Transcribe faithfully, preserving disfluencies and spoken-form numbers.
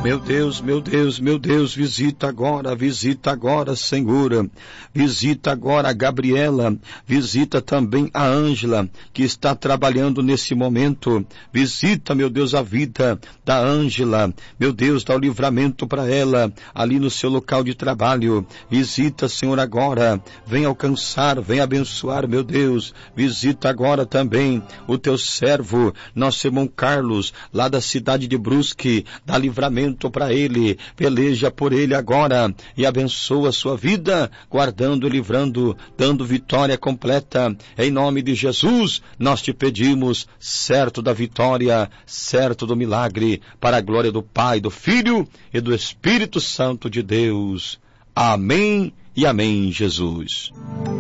Meu Deus, meu Deus, meu Deus, visita agora, visita agora, Senhor. Visita agora a Gabriela, visita também a Ângela, que está trabalhando nesse momento. Visita, meu Deus, a vida da Ângela. Meu Deus, dá o livramento para ela, ali no seu local de trabalho. Visita, Senhor, agora. Vem alcançar, vem abençoar, meu Deus. Visita agora também o teu servo, nosso irmão Carlos, lá da cidade de Brusque. Dá livramento para ele, peleja por ele agora e abençoa a sua vida, guardando e livrando, dando vitória completa. Em nome de Jesus, nós te pedimos, certo da vitória, certo do milagre, para a glória do Pai, do Filho e do Espírito Santo de Deus. Amém e amém, Jesus.